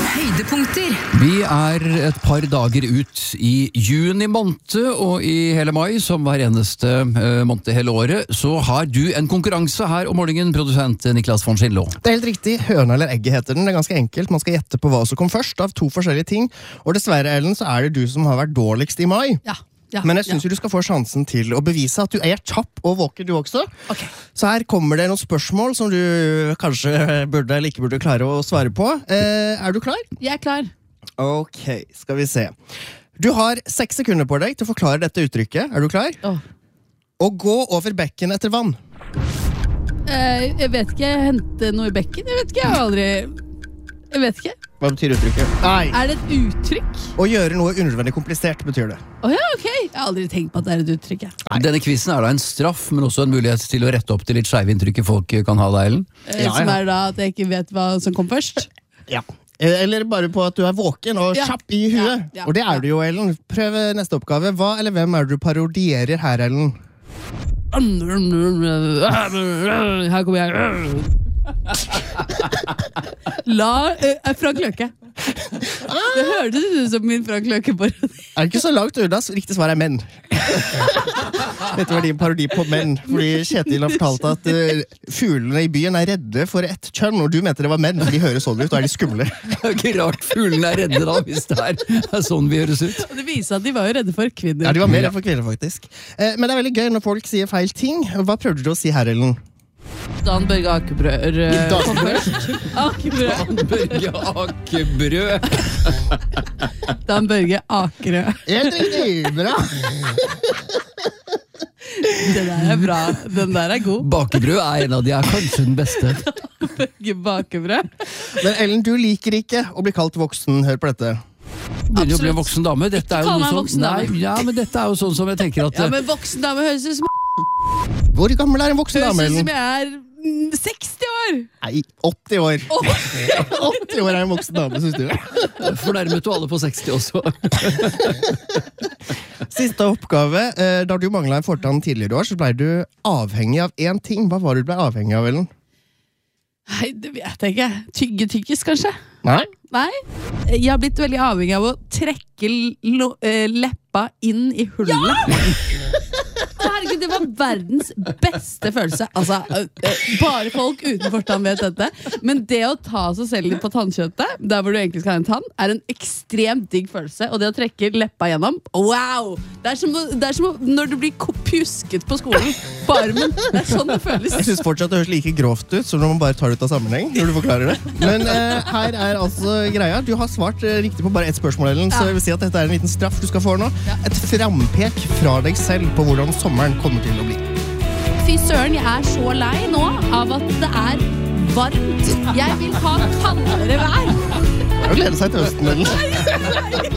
Høydepunkter. Vi et par dager ut i juni måned, og i hele mai, som hver eneste måned hele året, så har du en konkurranse her om morgenen, produsent Niklas von Schindlo. Det helt riktig. Høna eller egget heter den. Det ganske enkelt. Man skal gjette på hva som kom først av to forskjellige ting. Og dessverre, Ellen, så det du som har vært dårligst i mai. Ja, Men jeg synes jo du skal få sjansen til å bevise at du kjapp og våken du også. Okay. Så her kommer det noen spørsmål som du kanskje burde eller ikke burde klare å svare på. Du klar? Jeg klar. Ok, skal vi se. Du har 6 sekunder på deg til å forklare dette uttrykket. Du klar? Å gå over bekken etter vann. Jeg vet ikke, hente noe i bekken? Jeg vet ikke, jeg vet ikke. Hva betyr uttrykket? Nei. Det et uttrykk? Å gjøre noe unødvendig komplisert betyr det. Ja, ok. Jeg har aldri tenkt på at det et uttrykk. Denne quizen da en straff, men også en mulighet til å rette opp til litt skeive inntrykket folk kan ha deg, Ellen. Som da at jeg ikke vet hva som kom først? Ja. Eller bare på at du våken og kjapp i huet. Og det du jo, Ellen. Prøv neste oppgave. Hva eller hvem du parodierer her, Ellen? Her kommer jeg. Frank Løke. Det hørtes ut som min Frank Løke parodi. Det ikke så langt unna, riktig svar menn. Dette var din parodi på menn. Fordi Kjetil har fortalt at fuglene i byen redde for ett kjønn, og du mente det var menn, for de høres sånn ut, og de skumle. Det ikke rart fuglene redde da, hvis det sånn vi høres ut. Og det viser at de var jo redde for kvinner. Ja, de var mer redde for kvinner, faktisk. Men det veldig gøy når folk sier feil ting. Hva prøvde du å si her, Ellen? Dan Børge Akebrød kom først. Dan Børge Akebrød. Dan Børge Akerød. Helt riktig, bra. Den der bra. Den der god. Bakebrød en av de kanskje den beste. Dan Børge Bakebrød. Men Ellen, du liker ikke å bli kalt voksen. Hør på dette. Begynner å bli en voksen dame. Dette jo noe sånn. Nei, ja, men dette jo sånn som jeg tenker at Ja, men voksen dame høres ut som Hvor gammel en voksen dame? Høres ut som jeg 60 år. Nei, 80 år. 80 år en voksen dame, synes du? Fornærmet du alle på 60 også? Siste oppgave. Da du manglet en fortann tidligere år, så ble du avhengig av en ting. Hva var det du ble avhengig av, Ellen? Nei, det vet jeg ikke. Tyggetykkes, kanskje? Nei. Jeg har blitt veldig avhengig av å trekke leppa inn i hullet. Herregud, det var verdens beste følelse. Altså, bare folk uten forstand vet dette. Men det å ta seg selv litt på tannkjøttet, der hvor du egentlig skal ha en tann, en ekstremt digg følelse. Og det å trekke leppa gjennom, wow! Det som når du blir pjusket på skolen på armen. Det sånn det føles. Jeg synes fortsatt det høres like grovt ut som når man bare tar det ut av sammenheng, når du forklarer det. Men her altså greia. Du har svart riktig på bare ett spørsmål, Ellen, så jeg vil si at dette en liten straff du skal få nå. Et frampek fra deg selv på hvordan sommeren kommer til å bli. Fy søren, jeg så lei nå av at det varmt. Jeg vil ha kaldere vær. Jeg gleder seg til høsten, Ellen.